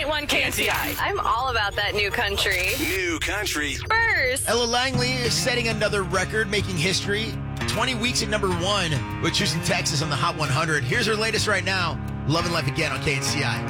101.1 KNCI. I'm all about that new country. New country. Spurs. Ella Langley is setting another record, making history. 20 weeks at number 1 with Houston, Texas on the Hot 100. Here's her latest right now. Love and Life Again on KNCI.